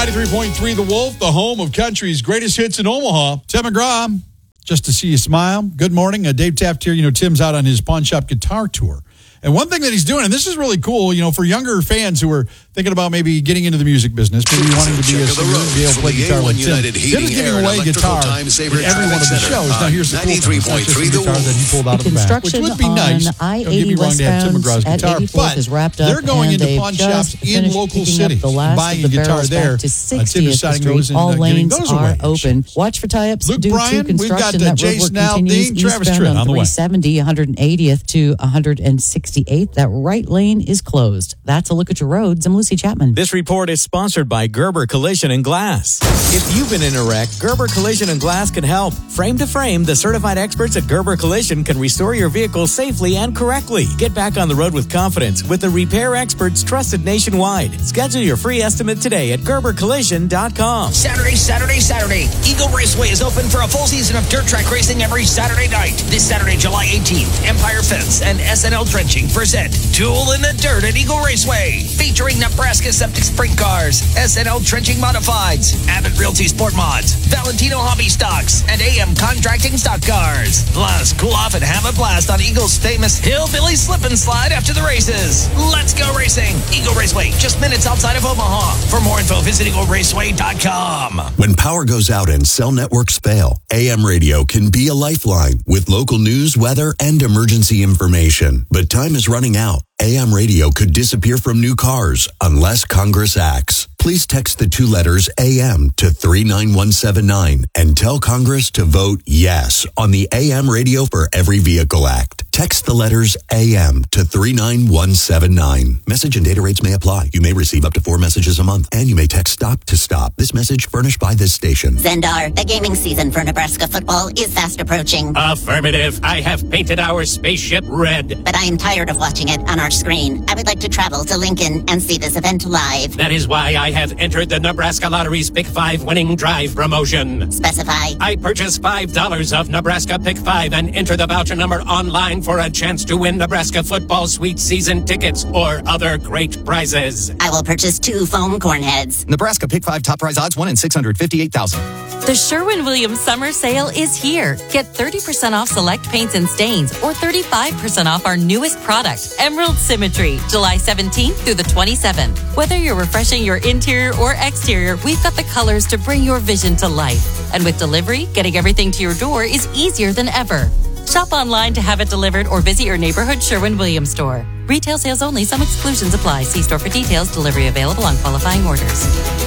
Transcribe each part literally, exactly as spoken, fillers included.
ninety-three point three The Wolf, the home of country's greatest hits in Omaha. Tim McGraw, just to see you smile. Good morning. Uh, Dave Taft here. You know, Tim's out on his Pawn Shop Guitar Tour. And one thing that he's doing, and this is really cool, you know, for younger fans who are thinking about maybe getting into the music business, maybe wanting to be a singer, be able to play guitar like Tim. Tim's giving away guitar in every one of the shows. Now, here's the cool thing. It's not just the guitar that he pulled out of the back, which would be nice. Don't get me wrong to have Tim McGraw's guitar, but they're going into pawn shops in local cities, buying a guitar there. Uh, Tim deciding goes and uh, getting those away. Open. Watch for tie-ups. Luke Bryan, we've got uh, Jason Aldean, Travis Tritt on the way. three seventy, one eightieth to one sixty-eighth. That right lane is closed. That's a look at your roads. I'm Lucy Chapman. This report is sponsored by Gerber Collision and Glass. If you've been in a wreck, Gerber Collision and Glass can help. Frame to frame, the certified experts at Gerber Collision can restore your vehicle safely and correctly. Get back on the road with confidence with the repair experts trusted nationwide. Schedule your free estimate today at gerber collision dot com. Saturday, Saturday, Saturday. Eagle Raceway is open for a full season of dirt track racing every Saturday night. This Saturday, July eighteenth, Empire Fence and S N L Drenching present Tool in the Dirt at Eagle Raceway, featuring Nebraska Septic Sprint Cars, S N L Trenching Modifieds, Abbott Realty Sport Mods, Valentino Hobby Stocks, and A M Contracting Stock Cars. Plus, cool off and have a blast on Eagle's famous Hillbilly Slip and Slide after the races. Let's go racing! Eagle Raceway, just minutes outside of Omaha. For more info, visit eagle raceway dot com. When power goes out and cell networks fail, A M Radio can be a lifeline with local news, weather, and emergency information. But time is running out. A M Radio could disappear from new cars unless Congress acts. Please text the two letters A M to three nine one seven nine and tell Congress to vote yes on the A M Radio for Every Vehicle Act. Text the letters A M to three nine one seven nine. Message and data rates may apply. You may receive up to four messages a month, and you may text STOP to STOP. This message furnished by this station. Zendar, the gaming season for Nebraska football is fast approaching. Affirmative. I have painted our spaceship red. But I am tired of watching it on our screen. I would like to travel to Lincoln and see this event live. That is why I have entered the Nebraska Lottery's Pick five Winning Drive promotion. Specify. I purchase five dollars of Nebraska Pick five and enter the voucher number online for a chance to win Nebraska football sweet season tickets or other great prizes. I will purchase two foam corn heads. Nebraska Pick five top prize odds one in six hundred fifty-eight thousand. The Sherwin-Williams Summer Sale is here. Get thirty percent off select paints and stains or thirty-five percent off our newest product, Emerald Symmetry, July seventeenth through the twenty-seventh. Whether you're refreshing your interior or exterior, we've got the colors to bring your vision to life. And with delivery, getting everything to your door is easier than ever. Shop online to have it delivered or visit your neighborhood Sherwin-Williams store. Retail sales only. Some exclusions apply. See store for details. Delivery available on qualifying orders.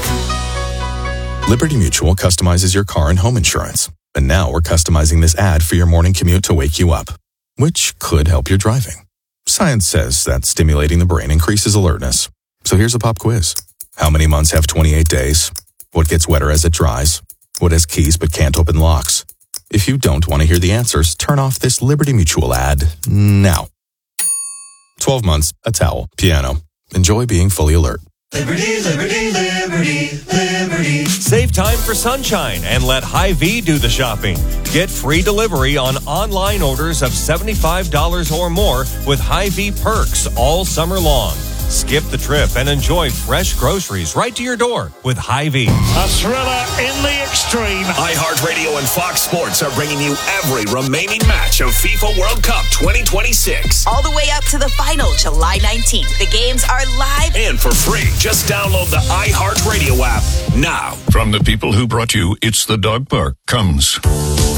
Liberty Mutual customizes your car and home insurance. And now we're customizing this ad for your morning commute to wake you up, which could help your driving. Science says that stimulating the brain increases alertness. So here's a pop quiz. How many months have twenty-eight days? What gets wetter as it dries? What has keys but can't open locks? If you don't want to hear the answers, turn off this Liberty Mutual ad now. twelve months, a towel, piano. Enjoy being fully alert. Liberty, liberty, liberty, liberty. Save time for sunshine and let Hy-Vee do the shopping. Get free delivery on online orders of seventy-five dollars or more with Hy-Vee perks all summer long. Skip the trip and enjoy fresh groceries right to your door with Hy-Vee. A thriller in the extreme. iHeartRadio and Fox Sports are bringing you every remaining match of FIFA World Cup twenty twenty-six. All the way up to the final, July nineteenth. The games are live and for free. Just download the iHeartRadio app now. From the people who brought you It's the Dog Park comes